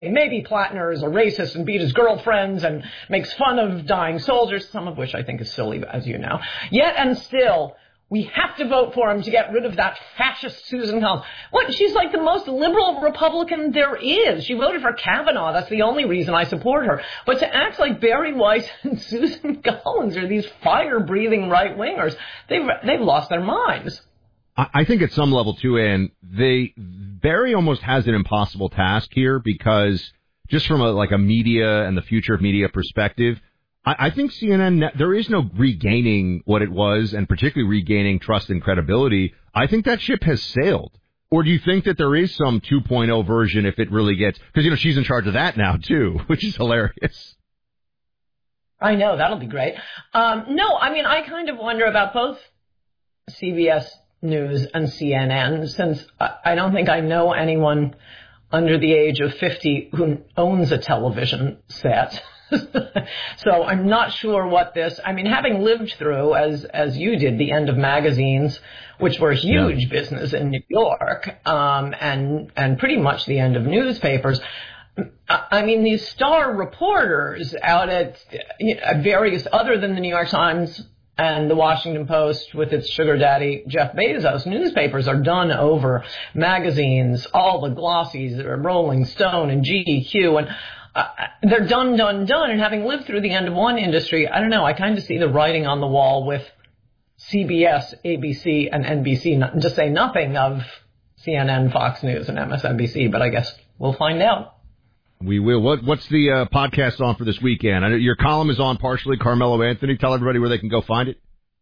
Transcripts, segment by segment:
maybe Plattner is a racist and beat his girlfriends and makes fun of dying soldiers, some of which I think is silly, as you know. Yet and still, we have to vote for him to get rid of that fascist Susan Collins. What? She's like the most liberal Republican there is. She voted for Kavanaugh. That's the only reason I support her. But to act like Barry Weiss and Susan Collins are these fire-breathing right-wingers, they've lost their minds. I think at some level, too, Ann, Barry almost has an impossible task here because just from a media and the future of media perspective, I think CNN, there is no regaining what it was and particularly regaining trust and credibility. I think that ship has sailed. Or do you think that there is some 2.0 version if it really gets, because, she's in charge of that now, too, which is hilarious. I know, that'll be great. No, I mean, I kind of wonder about both CBS News and CNN, since I don't think I know anyone under the age of 50 who owns a television set. So I'm not sure what this, I mean, having lived through, as you did, the end of magazines, which were a huge business in New York, and pretty much the end of newspapers. I mean, these star reporters out at various, other than the New York Times and the Washington Post with its sugar daddy, Jeff Bezos, newspapers are done over magazines, all the glossies, Rolling Stone and GQ, and they're done. And having lived through the end of one industry, I don't know, I kind of see the writing on the wall with CBS, ABC, and NBC, to say nothing of CNN, Fox News, and MSNBC, but I guess we'll find out. We will. What's the podcast on for this weekend? I know your column is on partially, Carmelo Anthony. Tell everybody where they can go find it.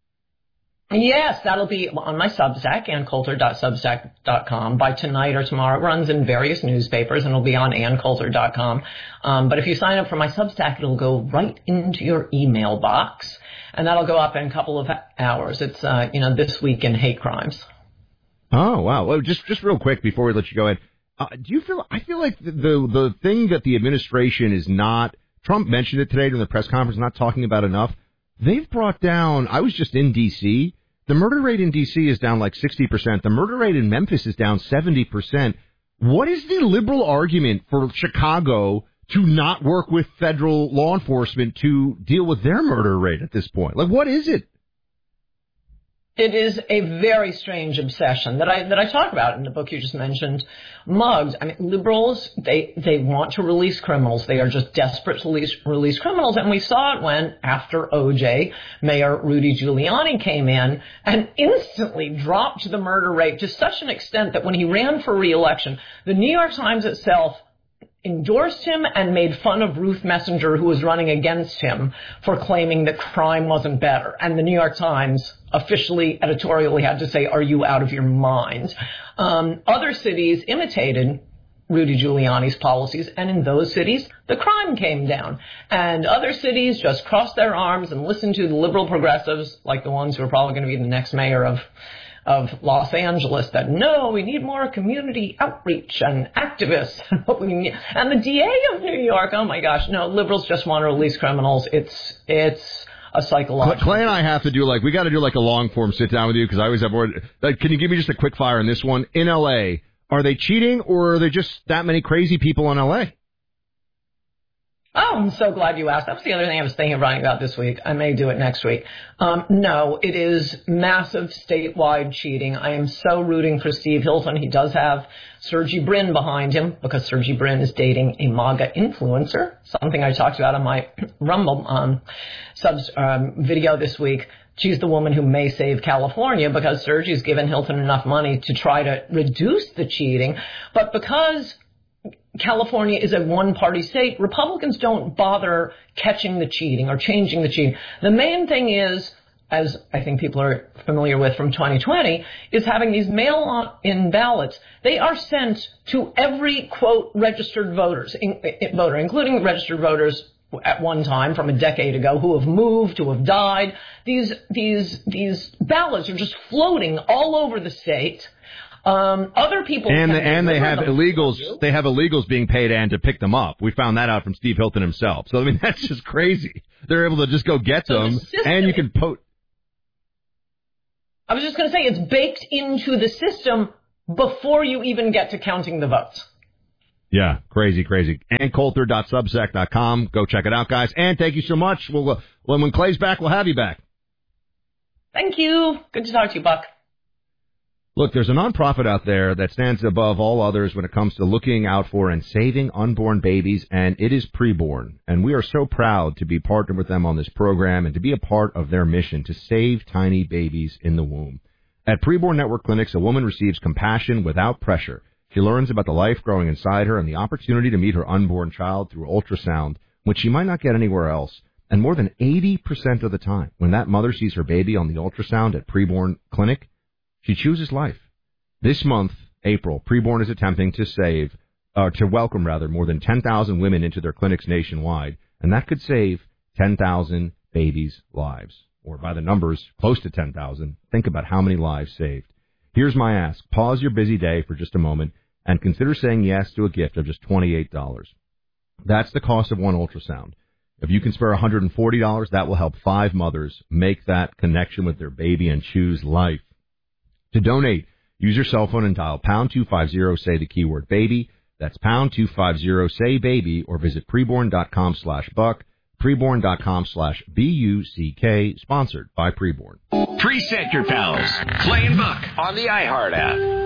Yes, that'll be on my Substack, AnnCoulter.substack.com. By tonight or tomorrow. It runs in various newspapers, and it'll be on AnnCoulter.com. But if you sign up for my Substack, it'll go right into your email box, and that'll go up in a couple of hours. It's, This Week in Hate Crimes. Oh, wow. Well, just real quick before we let you go in. I feel like the thing that the administration is not, Trump mentioned it today during the press conference, not talking about enough. They've brought down, I was just in D.C., the murder rate in D.C. is down like 60%. The murder rate in Memphis is down 70%. What is the liberal argument for Chicago to not work with federal law enforcement to deal with their murder rate at this point? Like, what is it? It is a very strange obsession that I talk about in the book you just mentioned, Mugged. I mean, liberals, they want to release criminals. They are just desperate to release criminals. And we saw it when, after OJ, Mayor Rudy Giuliani came in and instantly dropped the murder rate to such an extent that when he ran for re-election, the New York Times itself endorsed him and made fun of Ruth Messenger, who was running against him, for claiming that crime wasn't better. And the New York Times officially, editorially had to say, are you out of your mind? Other cities imitated Rudy Giuliani's policies, and in those cities, the crime came down. And other cities just crossed their arms and listened to the liberal progressives, like the ones who are probably going to be the next mayor of Los Angeles, that no, we need more community outreach and activists. And the DA of New York, oh my gosh, no, liberals just want to release criminals. It's a psychological. Clay and I have to do we got to do a long form sit down with you because I always have more. Can you give me just a quick fire on this one? In L.A., are they cheating or are there just that many crazy people in L.A.? Oh, I'm so glad you asked. That was the other thing I was thinking of writing about this week. I may do it next week. No, it is massive statewide cheating. I am so rooting for Steve Hilton. He does have Sergey Brin behind him because Sergey Brin is dating a MAGA influencer, something I talked about on my Rumble video this week. She's the woman who may save California because Sergey's given Hilton enough money to try to reduce the cheating. But because California is a one-party state, Republicans don't bother catching the cheating or changing the cheating. The main thing is, as I think people are familiar with from 2020, is having these mail-in ballots. They are sent to every, quote, registered voter, including registered voters at one time from a decade ago who have moved, who have died. These ballots are just floating all over the state. Other people and they have illegals. They have illegals being paid to pick them up. We found that out from Steve Hilton himself. So I mean, that's just crazy. They're able to just go get them, and you can I was just going to say, it's baked into the system before you even get to counting the votes. Yeah, crazy. And Coulter.substack.com. Go check it out, guys. And thank you so much. When Clay's back, we'll have you back. Thank you. Good to talk to you, Buck. Look, there's a nonprofit out there that stands above all others when it comes to looking out for and saving unborn babies, and it is Preborn. And we are so proud to be partnered with them on this program and to be a part of their mission to save tiny babies in the womb. At Preborn Network Clinics, a woman receives compassion without pressure. She learns about the life growing inside her and the opportunity to meet her unborn child through ultrasound, which she might not get anywhere else. And more than 80% of the time, when that mother sees her baby on the ultrasound at Preborn Clinic, she chooses life. This month, April, Preborn is attempting to welcome more than 10,000 women into their clinics nationwide, and that could save 10,000 babies' lives. Or by the numbers, close to 10,000. Think about how many lives saved. Here's my ask. Pause your busy day for just a moment and consider saying yes to a gift of just $28. That's the cost of one ultrasound. If you can spare $140, that will help 5 mothers make that connection with their baby and choose life. To donate, use your cell phone and dial pound 250, say the keyword baby. That's pound 250, say baby, or visit preborn.com/buck, preborn.com/BUCK, sponsored by Preborn. Preset your pals. Clay and Buck on the iHeart app.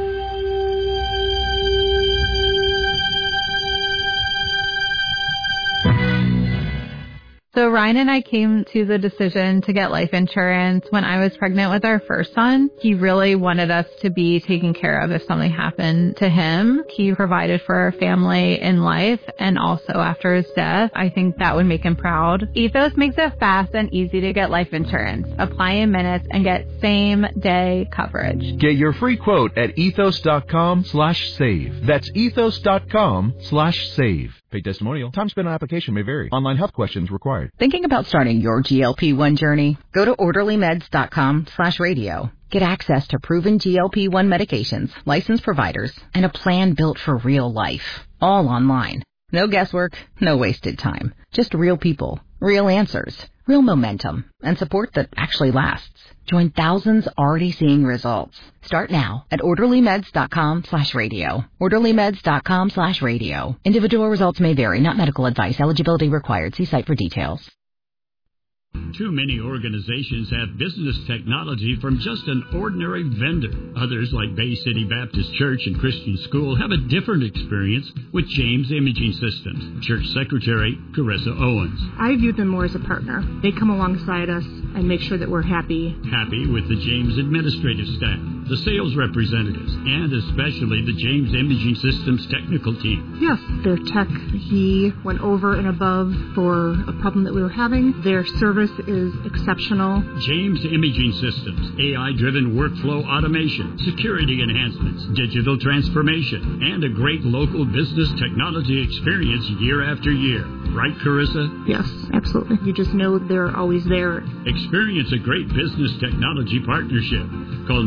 So Ryan and I came to the decision to get life insurance when I was pregnant with our first son. He really wanted us to be taken care of if something happened to him. He provided for our family in life and also after his death. I think that would make him proud. Ethos makes it fast and easy to get life insurance. Apply in minutes and get same-day coverage. Get your free quote at ethos.com/save. That's ethos.com/save. Paid testimonial. Time spent on application may vary. Online health questions required. Thinking about starting your GLP-1 journey? Go to orderlymeds.com/radio. Get access to proven GLP-1 medications, licensed providers, and a plan built for real life. All online. No guesswork, no wasted time. Just real people, real answers, real momentum, and support that actually lasts. Join thousands already seeing results. Start now at orderlymeds.com/radio. orderlymeds.com/radio. Individual results may vary, not medical advice. Eligibility required. See site for details. Too many organizations have business technology from just an ordinary vendor. Others, like Bay City Baptist Church and Christian School, have a different experience with James Imaging Systems. Church Secretary Carissa Owens. I view them more as a partner. They come alongside us and make sure that we're happy. Happy with the James administrative staff, the sales representatives, and especially the James Imaging Systems technical team. Yes, their tech, he went over and above for a problem that we were having. Their service is exceptional. James Imaging Systems, AI-driven workflow automation, security enhancements, digital transformation, and a great local business technology experience year after year. Right, Carissa? Yes, absolutely. You just know they're always there. Experience a great business technology partnership. Call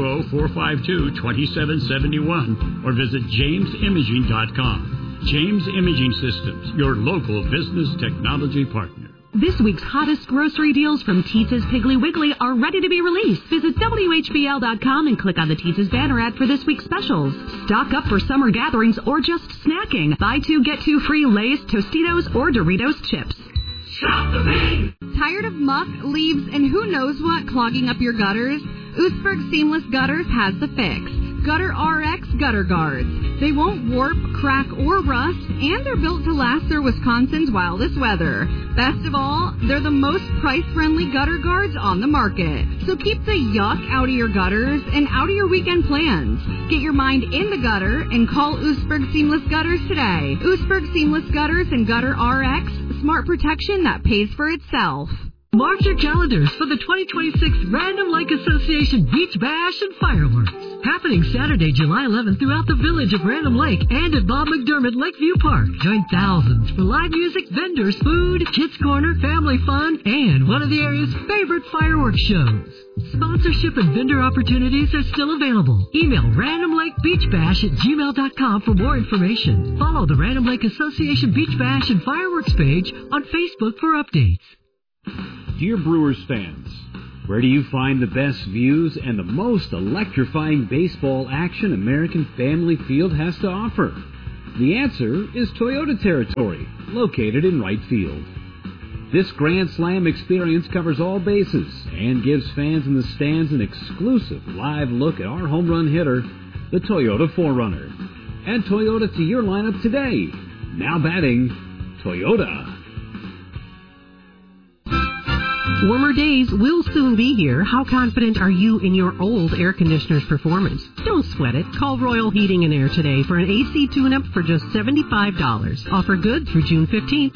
920-452-2771 or visit jamesimaging.com. James Imaging Systems, your local business technology partner. This week's hottest grocery deals from Teetza's Piggly Wiggly are ready to be released. Visit WHBL.com and click on the Teetza's banner ad for this week's specials. Stock up for summer gatherings or just snacking. Buy 2, get 2 free Lay's, Tostitos, or Doritos chips. Stop the pain! Tired of muck, leaves, and who knows what clogging up your gutters? Oostburg Seamless Gutters has the fix. Gutter RX Gutter Guards. They won't warp, crack, or rust, and they're built to last through Wisconsin's wildest weather. Best of all, they're the most price-friendly gutter guards on the market. So keep the yuck out of your gutters and out of your weekend plans. Get your mind in the gutter and call Oostburg Seamless Gutters today. Oostburg Seamless Gutters and Gutter RX, smart protection that pays for itself. Mark your calendars for the 2026 Random Lake Association Beach Bash and Fireworks. Happening Saturday, July 11th throughout the village of Random Lake and at Bob McDermott Lakeview Park. Join thousands for live music, vendors, food, kids corner, family fun, and one of the area's favorite fireworks shows. Sponsorship and vendor opportunities are still available. Email randomlakebeachbash@gmail.com for more information. Follow the Random Lake Association Beach Bash and Fireworks page on Facebook for updates. Dear Brewers fans, where do you find the best views and the most electrifying baseball action American Family Field has to offer? The answer is Toyota territory, located in right field. This Grand Slam experience covers all bases and gives fans in the stands an exclusive live look at our home run hitter, the Toyota 4Runner. Add Toyota to your lineup today. Now batting, Toyota. Warmer days will soon be here. How confident are you in your old air conditioner's performance? Don't sweat it. Call Royal Heating and Air today for an AC tune-up for just $75. Offer good through June 15th.